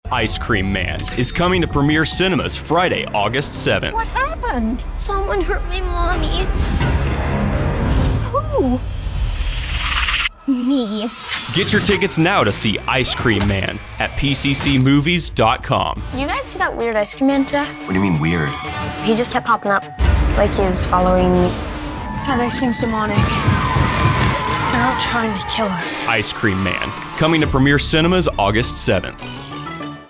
Ice Cream Man is coming to premiere cinemas Friday, August 7th. What happened? Someone hurt my mommy. Who? Me. Get your tickets now to see Ice Cream Man at pccmovies.com. You guys see that weird ice cream man today? What do you mean weird? He just kept popping up, like he was following me. That ice cream's demonic. They're out trying to kill us. Ice Cream Man, coming to premiere cinemas August 7th.